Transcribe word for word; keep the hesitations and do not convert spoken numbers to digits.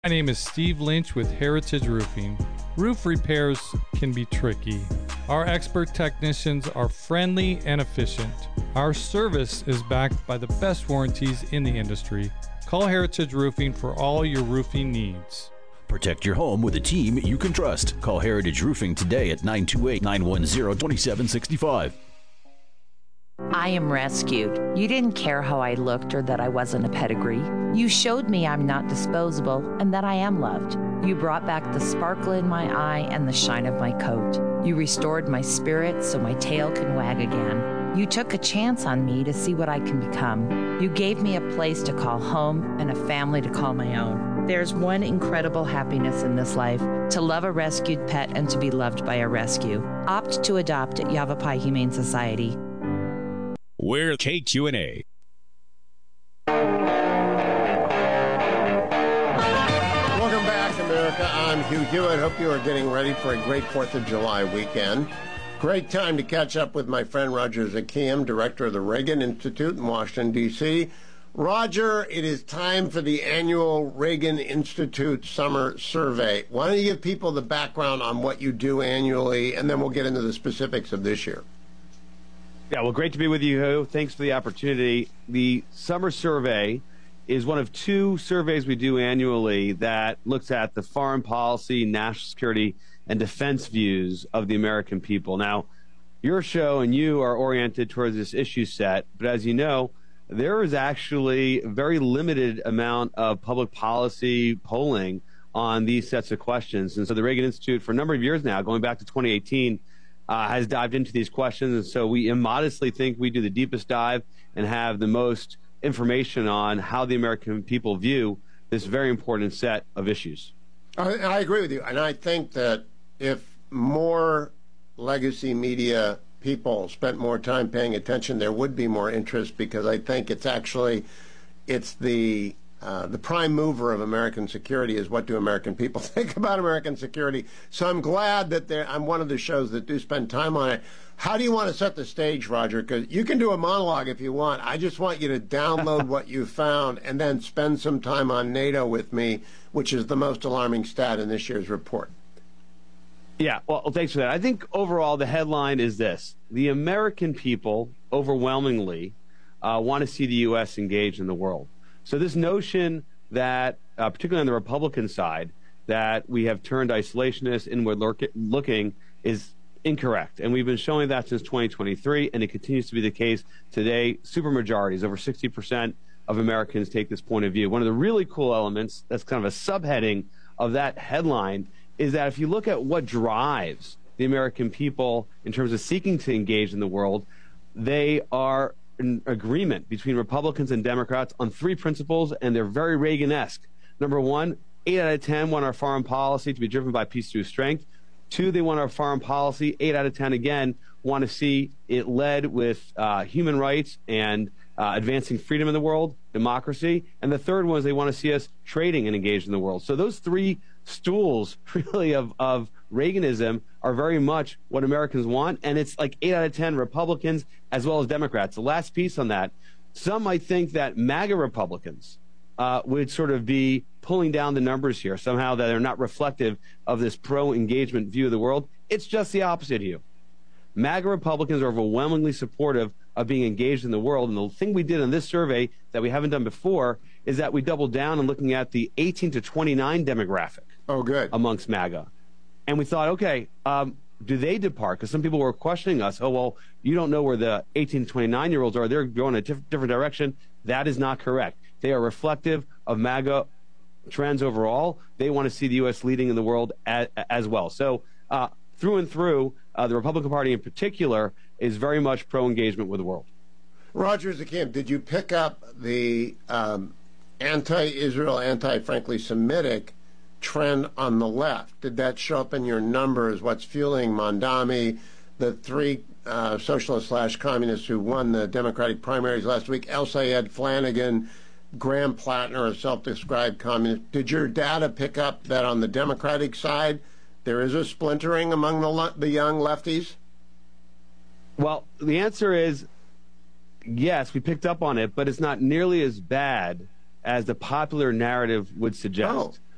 My name is Steve Lynch with Heritage Roofing. Roof repairs can be tricky. Our expert technicians are friendly and efficient. Our service is backed by the best warranties in the industry. Call Heritage Roofing for all your roofing needs. Protect your home with a team you can trust. Call Heritage Roofing today at nine two eight, nine one zero, two seven six five. I am rescued. You didn't care how I looked or that I wasn't a pedigree. You showed me I'm not disposable and that I am loved. You brought back the sparkle in my eye and the shine of my coat. You restored my spirit so my tail can wag again. You took a chance on me to see what I can become. You gave me a place to call home and a family to call my own. There's one incredible happiness in this life, to love a rescued pet and to be loved by a rescue. Opt to adopt at Yavapai Humane Society. We're K Q and A. Welcome back, America. I'm Hugh Hewitt. Hope you are getting ready for a great fourth of July weekend. Great time to catch up with my friend Roger Zakiam, director of the Reagan Institute in Washington, D C Roger, it is time for the annual Reagan Institute Summer Survey. Why don't you give people the background on what you do annually, and then we'll get into the specifics of this year. Yeah, well, great to be with you, Hugh. Thanks for the opportunity. The Summer Survey is one of two surveys we do annually that looks at the foreign policy, national security, and defense views of the American people. Now, your show and you are oriented towards this issue set, but as you know, there is actually a very limited amount of public policy polling on these sets of questions. And so the Reagan Institute, for a number of years now, going back to twenty eighteen, uh, has dived into these questions. And so we immodestly think we do the deepest dive and have the most information on how the American people view this very important set of issues. I, I agree with you. And I think that if more legacy media people spent more time paying attention, there would be more interest, because I think it's actually, it's the uh, the prime mover of American security is what do American people think about American security. So I'm glad that there, I'm one of the shows that do spend time on it. How do you want to set the stage, Roger? Because you can do a monologue if you want. I just want you to download what you found and then spend some time on NATO with me, which is the most alarming stat in this year's report. Yeah, well, thanks for that. I think overall the headline is this. The American people overwhelmingly uh, want to see the U S engage in the world. So this notion that, uh, particularly on the Republican side, that we have turned isolationist, inward looking is incorrect. And we've been showing that since twenty twenty-three, and it continues to be the case today. Supermajorities, over sixty percent of Americans take this point of view. One of the really cool elements, that's kind of a subheading of that headline, is that if you look at what drives the American people in terms of seeking to engage in the world, they are in agreement between Republicans and Democrats on three principles, and they're very Reagan-esque. Number one, eight out of ten want our foreign policy to be driven by peace through strength. Two, they want our foreign policy, eight out of ten again, want to see it led with uh, human rights and uh, advancing freedom in the world, democracy. And the third one is they want to see us trading and engaged in the world. So those three stools really of, of Reaganism are very much what Americans want, and it's like eight out of ten Republicans as well as Democrats. The last piece on that, some might think that MAGA Republicans uh, would sort of be pulling down the numbers here, somehow that they're not reflective of this pro-engagement view of the world. It's just the opposite, Hugh. MAGA Republicans are overwhelmingly supportive of being engaged in the world, and the thing we did on this survey that we haven't done before is that we doubled down on looking at the eighteen to twenty-nine demographic. Oh, good. Amongst MAGA. And we thought, okay, um, do they depart? Because some people were questioning us. Oh, well, you don't know where the eighteen to twenty-nine-year-olds are. They're going a diff- different direction. That is not correct. They are reflective of MAGA trends overall. They want to see the U S leading in the world as, as well. So uh, through and through, uh, the Republican Party in particular is very much pro-engagement with the world. Roger Zakiam, did you pick up the um, anti-Israel, anti-frankly Semitic trend on the left? Did that show up in your numbers? What's fueling Mondami, the three uh, socialist slash communists who won the Democratic primaries last week, El Sayed Flanagan, Graham Plattner, a self-described communist? Did your data pick up that on the Democratic side there is a splintering among the, le- the young lefties? Well, the answer is yes, we picked up on it, but it's not nearly as bad as the popular narrative would suggest. Oh.